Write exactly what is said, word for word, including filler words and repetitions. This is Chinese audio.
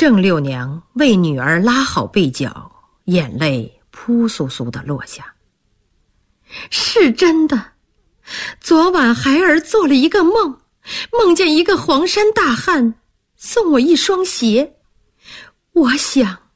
郑六娘为女儿拉好被角，眼泪扑簌簌地落下。是真的，昨晚孩儿做了一个梦，梦见一个黄衫大汉送我一双鞋，我想